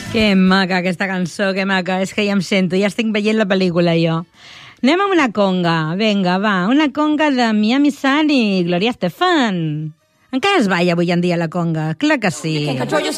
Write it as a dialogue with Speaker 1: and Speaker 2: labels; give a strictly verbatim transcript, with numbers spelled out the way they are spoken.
Speaker 1: Que maca aquesta cançó, que maca. És que ja em sento, ja estic veient la pel·lícula jo. Anem amb una conga. Vinga, va, una conga de Miami Sun i Gloria Estefan. Encara es balla avui en dia la conga? Clar que sí.